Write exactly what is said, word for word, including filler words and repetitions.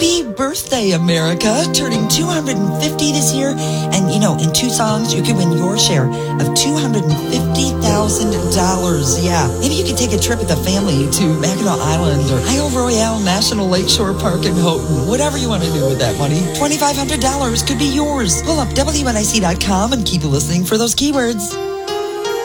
Happy birthday, America. Turning two hundred fifty this year. And, you know, in two songs, you can win your share of two hundred fifty thousand dollars. Yeah. Maybe you could take a trip with the family to Mackinac Island or Isle Royale National Lakeshore Park in Houghton. Whatever you want to do with that money. twenty-five hundred dollars could be yours. Pull up W N I C dot com and keep listening for those keywords.